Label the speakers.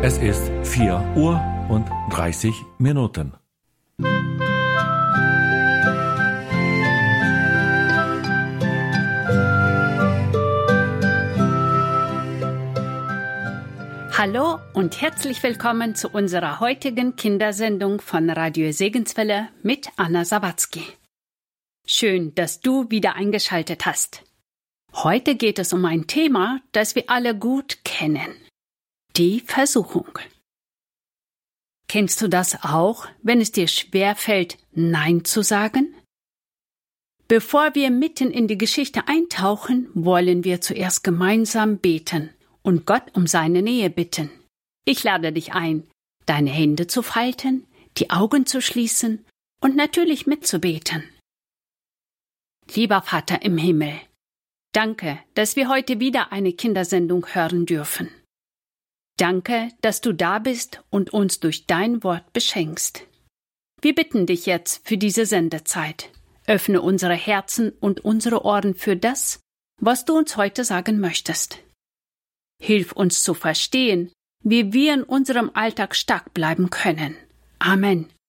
Speaker 1: Es ist 4:30 Uhr.
Speaker 2: Hallo und herzlich willkommen zu unserer heutigen Kindersendung von Radio Segenswelle mit Anna Sawatzki. Schön, dass du wieder eingeschaltet hast. Heute geht es um ein Thema, das wir alle gut kennen: die Versuchung. Kennst du das auch, wenn es dir schwerfällt, Nein zu sagen? Bevor wir mitten in die Geschichte eintauchen, wollen wir zuerst gemeinsam beten und Gott um seine Nähe bitten. Ich lade dich ein, deine Hände zu falten, die Augen zu schließen und natürlich mitzubeten. Lieber Vater im Himmel, danke, dass wir heute wieder eine Kindersendung hören dürfen. Danke, dass du da bist und uns durch dein Wort beschenkst. Wir bitten dich jetzt für diese Sendezeit. Öffne unsere Herzen und unsere Ohren für das, was du uns heute sagen möchtest. Hilf uns zu verstehen, wie wir in unserem Alltag stark bleiben können. Amen.